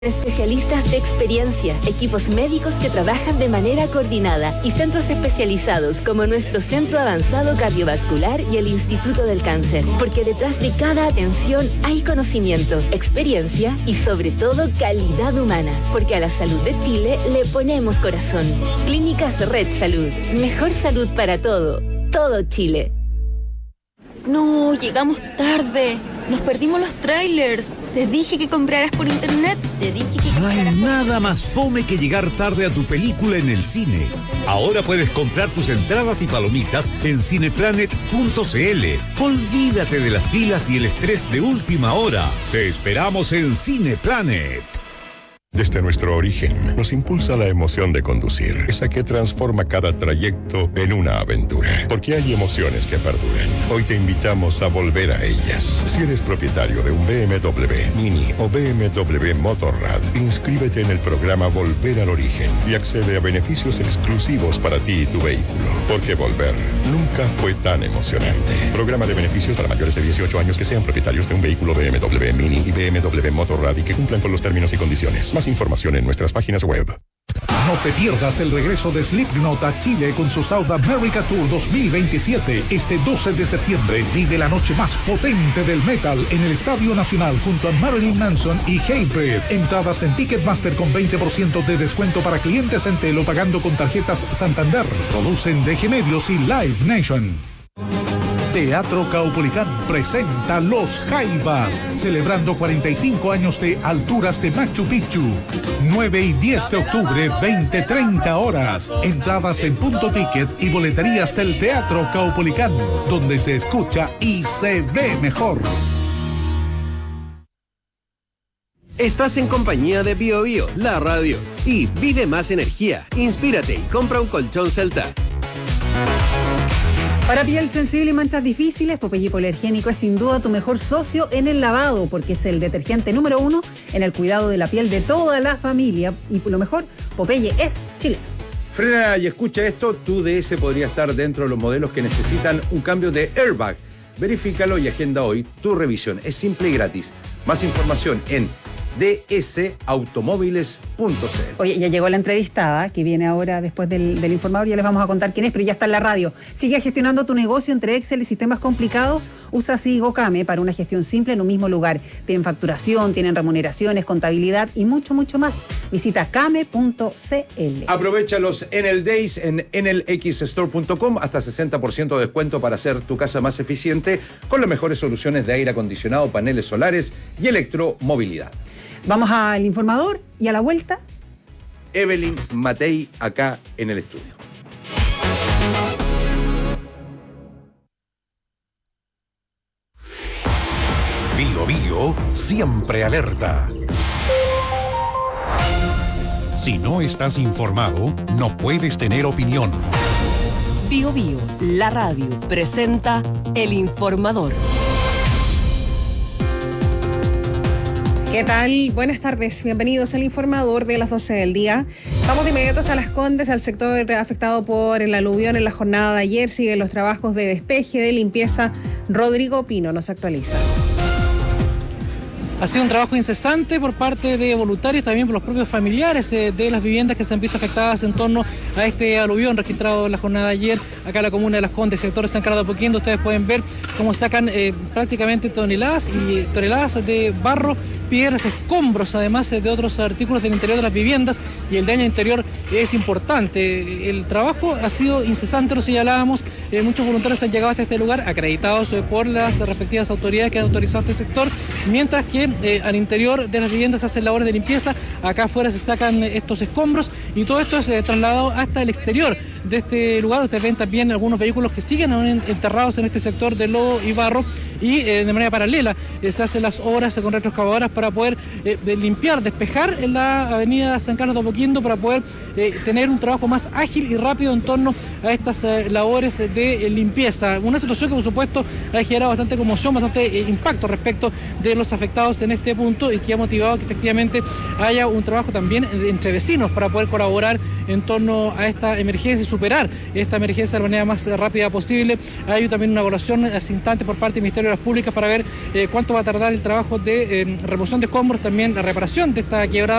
Especialistas de experiencia, equipos médicos que trabajan de manera coordinada y centros especializados como nuestro Centro Avanzado Cardiovascular y el Instituto del Cáncer. Porque detrás de cada atención hay conocimiento, experiencia y sobre todo calidad humana. Porque a la salud de Chile le ponemos corazón. Clínicas Red Salud. Mejor salud para todo Chile. No, llegamos tarde. Nos perdimos los trailers. Te dije que compraras por internet. No hay nada más fome que llegar tarde a tu película en el cine. Ahora puedes comprar tus entradas y palomitas en cineplanet.cl. Olvídate de las filas y el estrés de última hora. Te esperamos en Cineplanet. Desde nuestro origen, nos impulsa la emoción de conducir, esa que transforma cada trayecto en una aventura. Porque hay emociones que perduran. Hoy te invitamos a volver a ellas. Si eres propietario de un BMW Mini o BMW Motorrad, inscríbete en el programa Volver al Origen y accede a beneficios exclusivos para ti y tu vehículo. Porque volver nunca fue tan emocionante. Programa de beneficios para mayores de 18 años que sean propietarios de un vehículo BMW Mini y BMW Motorrad y que cumplan con los términos y condiciones. Más información en nuestras páginas web. No te pierdas el regreso de Slipknot a Chile con su South America Tour 2027. Este 12 de septiembre vive la noche más potente del metal en el Estadio Nacional junto a Marilyn Manson y Hatebreed. Entradas en Ticketmaster con 20% de descuento para clientes en Telo pagando con tarjetas Santander. Producen DG Medios y Live Nation. Teatro Caupolicán presenta Los Jaivas, celebrando 45 años de Alturas de Machu Picchu. 9 y 10 de octubre, 20-30 horas. Entradas en Punto Ticket y boleterías del Teatro Caupolicán, donde se escucha y se ve mejor. Estás en compañía de Bio Bio, la radio. Y vive más energía, inspírate y compra un colchón Celta. Para piel sensible y manchas difíciles, Popeye Hipoalergénico es sin duda tu mejor socio en el lavado, porque es el detergente número 1 en el cuidado de la piel de toda la familia. Y lo mejor, Popeye es chileno. Frena y escucha esto, tu DS podría estar dentro de los modelos que necesitan un cambio de airbag. Verifícalo y agenda hoy tu revisión. Es simple y gratis. Más información en dsautomóviles.cl. Oye, ya llegó la entrevistada que viene ahora después del informador, ya les vamos a contar quién es, pero ya está en la radio. Sigue gestionando tu negocio entre Excel y sistemas complicados. Usa así GoCame para una gestión simple en un mismo lugar. Tienen facturación, tienen remuneraciones, contabilidad y mucho, mucho más. Visita came.cl. Aprovéchalos en el Days en enelxstore.com, hasta 60% de descuento para hacer tu casa más eficiente con las mejores soluciones de aire acondicionado, paneles solares y electromovilidad. Vamos al informador y a la vuelta, Evelyn Matei acá en el estudio. Bio Bio siempre alerta. Si no estás informado, no puedes tener opinión. Bio Bio, la radio, presenta El Informador. ¿Qué tal? Buenas tardes, bienvenidos al Informador de las 12 del día. Vamos de inmediato hasta Las Condes, al sector afectado por el aluvión en la jornada de ayer. Siguen los trabajos de despeje, de limpieza. Rodrigo Pino nos actualiza. Ha sido un trabajo incesante por parte de voluntarios, también por los propios familiares de las viviendas que se han visto afectadas en torno a este aluvión registrado en la jornada de ayer, acá en la comuna de Las Condes, sector de San Carlos de Apoquindo. Ustedes pueden ver cómo sacan prácticamente toneladas y toneladas de barro, piedras, escombros, además de otros artículos del interior de las viviendas, y el daño interior es importante. El trabajo ha sido incesante, lo señalábamos. Muchos voluntarios han llegado hasta este lugar, acreditados por las respectivas autoridades que han autorizado este sector, mientras que al interior de las viviendas se hacen labores de limpieza. Acá afuera se sacan estos escombros y todo esto es trasladado hasta el exterior de este lugar. Ustedes ven también algunos vehículos que siguen aún enterrados en este sector de lodo y barro, y de manera paralela se hacen las obras con retroexcavadoras para poder limpiar, despejar en la avenida San Carlos de Apoquindo, para poder tener un trabajo más ágil y rápido en torno a estas labores de limpieza. Una situación que por supuesto ha generado bastante conmoción, bastante impacto respecto de de los afectados en este punto y que ha motivado que efectivamente haya un trabajo también entre vecinos para poder colaborar en torno a esta emergencia y superar esta emergencia de la manera más rápida posible. Hay también una evaluación hace instantes por parte del Ministerio de Obras Públicas para ver cuánto va a tardar el trabajo de remoción de escombros, también la reparación de esta quebrada